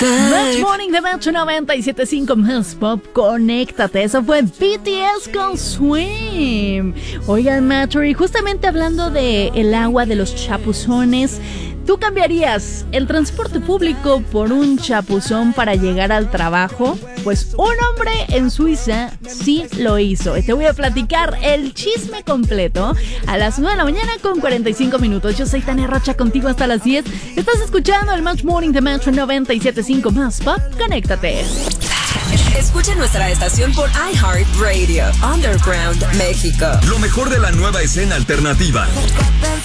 Match Morning de Match 97.5 más Pop, conéctate. Eso fue BTS con Swim. Oigan, Match, y justamente hablando de el agua, de los chapuzones, ¿tú cambiarías el transporte público por un chapuzón para llegar al trabajo? Pues un hombre en Suiza sí lo hizo. Y te voy a platicar el chisme completo a las 9 de la mañana con 45 minutos. Yo soy Tania Rocha, contigo hasta las 10. Estás escuchando el Match Morning de Match 97.5 más Pop. Conéctate. Escucha nuestra estación por iHeartRadio, Underground, México. Lo mejor de la nueva escena alternativa.